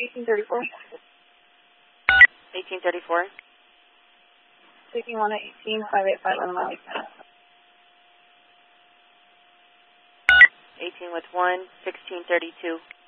1834. 1834. Taking 1 at 18, 585 on the line. 18 with 1, 1632.